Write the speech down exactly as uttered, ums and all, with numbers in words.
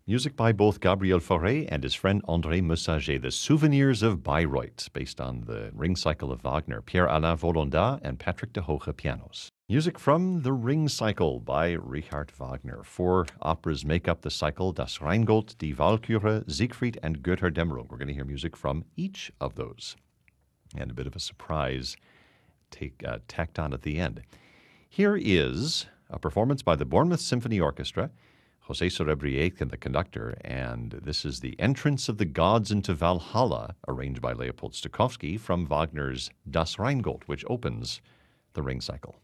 Music by both Gabriel Fauré and his friend André Messager, The Souvenirs of Bayreuth, based on the Ring Cycle of Wagner, Pierre-Alain Volondat and Patrick de Hoge pianos. Music from The Ring Cycle by Richard Wagner. Four operas make up the cycle: Das Rheingold, Die Walküre, Siegfried, and Götterdämmerung. We're going to hear music from each of those. And a bit of a surprise take, uh, tacked on at the end. Here is a performance by the Bournemouth Symphony Orchestra, José Sorebriete, the conductor, and this is the Entrance of the Gods into Valhalla, arranged by Leopold Stokowski from Wagner's Das Rheingold, which opens the Ring Cycle.